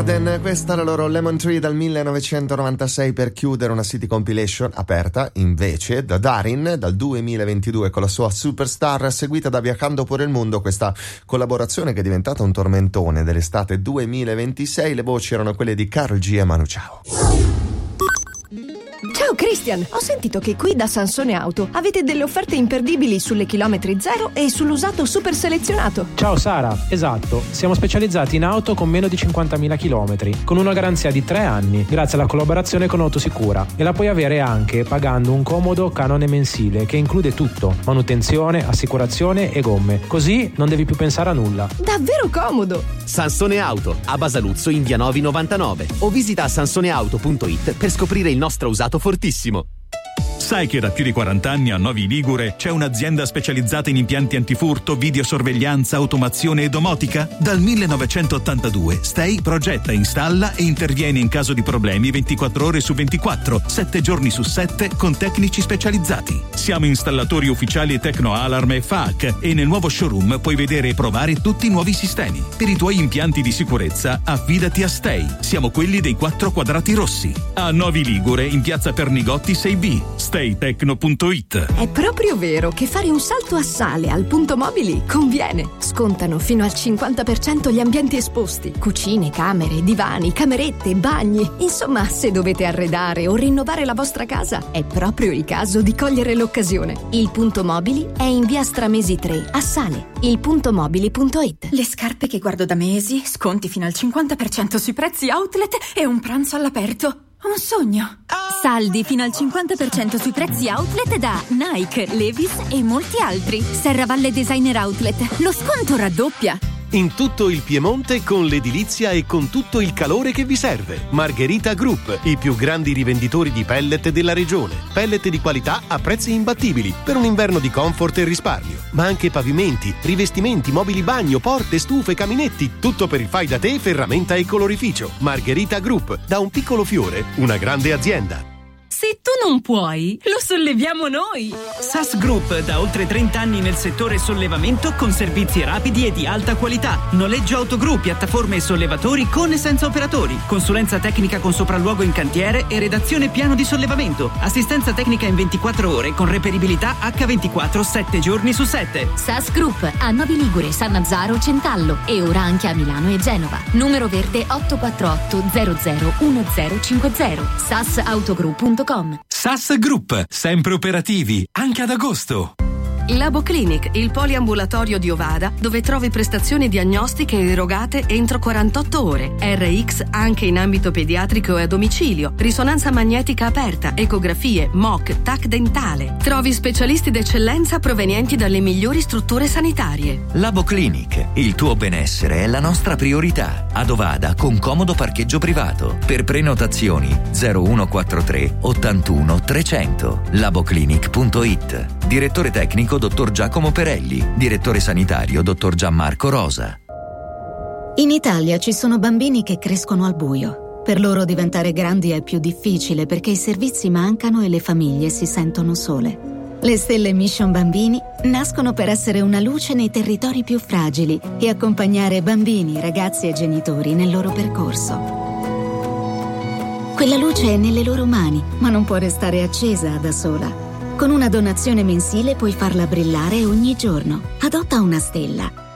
Soundgarden, questa è la loro Lemon Tree dal 1996 per chiudere una City Compilation aperta invece da Darin dal 2022 con la sua Superstar, seguita da Viajando por el Mundo, questa collaborazione che è diventata un tormentone dell'estate 2026. Le voci erano quelle di Karol G e Manu Chao. Ciao Christian, ho sentito che qui da Sansone Auto avete delle offerte imperdibili sulle chilometri zero e sull'usato super selezionato. Ciao Sara, esatto, siamo specializzati in auto con meno di 50.000 chilometri, con una garanzia di 3 anni, grazie alla collaborazione con Autosicura, e la puoi avere anche pagando un comodo canone mensile che include tutto: manutenzione, assicurazione e gomme, così non devi più pensare a nulla. Davvero comodo! Sansone Auto, a Basaluzzo in via Novi 99, o visita sansoneauto.it per scoprire il nostro usato fortissimo. Sai che da più di 40 anni a Novi Ligure c'è un'azienda specializzata in impianti antifurto, videosorveglianza, automazione e domotica? Dal 1982 Stay progetta, installa e interviene in caso di problemi 24 ore su 24, 7 giorni su 7 con tecnici specializzati. Siamo installatori ufficiali Tecno Alarm e FAC e nel nuovo showroom puoi vedere e provare tutti i nuovi sistemi. Per i tuoi impianti di sicurezza affidati a Stay. Siamo quelli dei 4 quadrati rossi. A Novi Ligure in piazza Pernigotti 6B. StayTecno.it. È proprio vero che fare un salto a Sale al Punto Mobili conviene. Scontano fino al 50% gli ambienti esposti: cucine, camere, divani, camerette, bagni. Insomma, se dovete arredare o rinnovare la vostra casa, è proprio il caso di cogliere l'occasione. Il Punto Mobili è in via Stramesi 3 a Sale. ilpuntomobili.it. Le scarpe che guardo da mesi, sconti fino al 50% sui prezzi outlet e un pranzo all'aperto. Un sogno. Saldi fino al 50% sui prezzi outlet da Nike, Levi's e molti altri. Serravalle Designer Outlet. Lo sconto raddoppia. In tutto il Piemonte con l'edilizia e con tutto il calore che vi serve. Margherita Group, i più grandi rivenditori di pellet della regione. Pellet di qualità a prezzi imbattibili per un inverno di comfort e risparmio. Ma anche pavimenti, rivestimenti, mobili bagno, porte, stufe, caminetti, tutto per il fai da te, ferramenta e colorificio. Margherita Group, da un piccolo fiore, una grande azienda. Se tu non puoi, lo solleviamo noi! SAS Group, da oltre 30 anni nel settore sollevamento con servizi rapidi e di alta qualità. Noleggio autogru, piattaforme e sollevatori con e senza operatori. Consulenza tecnica con sopralluogo in cantiere e redazione piano di sollevamento. Assistenza tecnica in 24 ore con reperibilità H24 7 giorni su 7. SAS Group a Novi Ligure, Sannazzaro, Centallo e ora anche a Milano e Genova. Numero verde 848 001050. sasautogroup.com. SAS Group, sempre operativi, anche ad agosto. Labo Clinic, il poliambulatorio di Ovada, dove trovi prestazioni diagnostiche erogate entro 48 ore. RX anche in ambito pediatrico e a domicilio. Risonanza magnetica aperta, ecografie, MOC, TAC dentale. Trovi specialisti d'eccellenza provenienti dalle migliori strutture sanitarie. Labo Clinic, il tuo benessere è la nostra priorità. Ad Ovada con comodo parcheggio privato. Per prenotazioni 0143 81 300. laboclinic.it. Direttore tecnico dottor Giacomo Perelli. Direttore sanitario dottor Gianmarco Rosa. In Italia ci sono bambini che crescono al buio. Per loro diventare grandi è più difficile perché i servizi mancano e le famiglie si sentono sole. Le Stelle Mission Bambini nascono per essere una luce nei territori più fragili e accompagnare bambini, ragazzi e genitori nel loro percorso. Quella luce è nelle loro mani, ma non può restare accesa da sola. Con una donazione mensile puoi farla brillare ogni giorno. Adotta una stella.